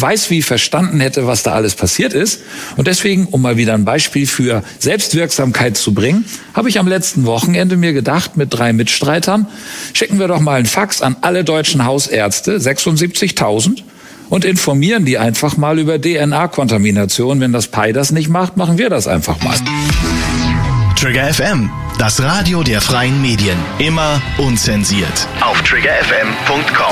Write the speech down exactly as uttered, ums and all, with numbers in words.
weiß wie verstanden hätte, was da alles passiert ist. Und deswegen, um mal wieder ein Beispiel für Selbstwirksamkeit zu bringen, habe ich am letzten Wochenende mir gedacht, mit drei Mitstreitern, schicken wir doch mal einen Fax an alle deutschen Hausärzte, sechsundsiebzigtausend, und informieren die einfach mal über D N A-Kontamination. Wenn das P I das nicht macht, machen wir das einfach mal. Trigger F M, das Radio der freien Medien. Immer unzensiert. Auf trigger f m punkt com.